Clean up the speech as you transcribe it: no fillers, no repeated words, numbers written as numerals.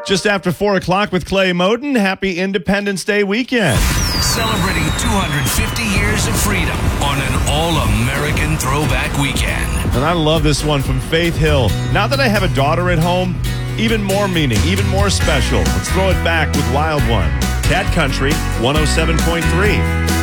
Just after 4 o'clock with Clay Moden. Happy Independence Day weekend. Celebrating 250 years of freedom on an all-American throwback weekend. And I love this one from Faith Hill. Now that I have a daughter at home, even more meaning, even more special. Let's throw it back with Wild One. Cat Country 107.3.